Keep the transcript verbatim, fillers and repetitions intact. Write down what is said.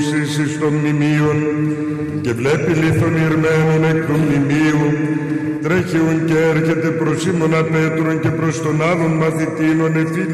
εις το μνημείον και βλέπει λίθον ηρμένων εκ του μνημείου. Τρέχει ουν και έρχεται προς Σίμωνα Πέτρον και προς τον άλλον μαθητήνων εφήλ